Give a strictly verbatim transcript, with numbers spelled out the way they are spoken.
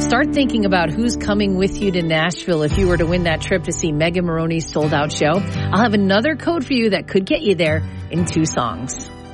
start thinking about who's coming with you to Nashville if you were to win that trip to see Megan Moroney's sold-out show. I'll have another code for you that could get you there in two songs.